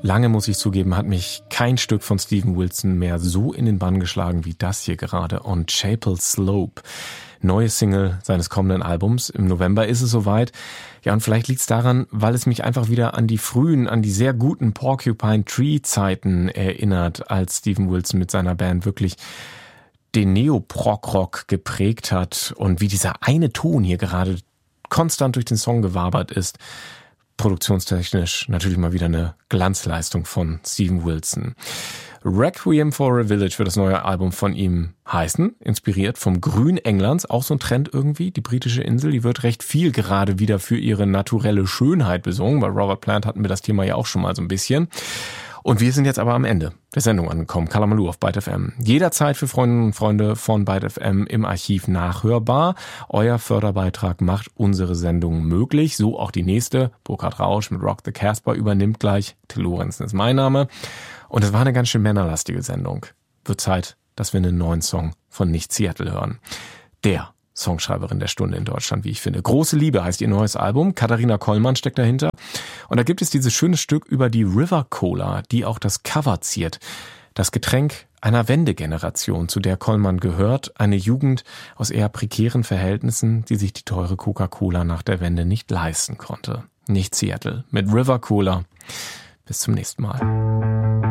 Lange, muss ich zugeben, hat mich kein Stück von Steven Wilson mehr so in den Bann geschlagen wie das hier gerade, On Chapel Slope. Neue Single seines kommenden Albums. Im November ist es soweit. Ja, und vielleicht liegt es daran, weil es mich einfach wieder an die sehr guten Porcupine Tree Zeiten erinnert, als Steven Wilson mit seiner Band wirklich den Neo-Prog-Rock geprägt hat und wie dieser eine Ton hier gerade konstant durch den Song gewabert ist. Produktionstechnisch natürlich mal wieder eine Glanzleistung von Steven Wilson. Requiem for a Village wird das neue Album von ihm heißen, inspiriert vom Grün Englands, auch so ein Trend irgendwie. Die britische Insel, die wird recht viel gerade wieder für ihre naturelle Schönheit besungen. Bei Robert Plant hatten wir das Thema ja auch schon mal so ein bisschen. Und wir sind jetzt aber am Ende der Sendung angekommen. Kalamaloo auf Byte FM. Jederzeit für Freundinnen und Freunde von Byte FM im Archiv nachhörbar. Euer Förderbeitrag macht unsere Sendung möglich. So auch die nächste. Burkhard Rausch mit Rock the Casbah übernimmt gleich. Till Lorenzen ist mein Name. Und es war eine ganz schön männerlastige Sendung. Wird Zeit, dass wir einen neuen Song von Nicht Seattle hören. Der Songschreiberin der Stunde in Deutschland, wie ich finde. Große Liebe heißt ihr neues Album. Katharina Kollmann steckt dahinter. Und da gibt es dieses schöne Stück über die River Cola, die auch das Cover ziert. Das Getränk einer Wendegeneration, zu der Kollmann gehört. Eine Jugend aus eher prekären Verhältnissen, die sich die teure Coca-Cola nach der Wende nicht leisten konnte. Nicht Seattle mit River Cola. Bis zum nächsten Mal.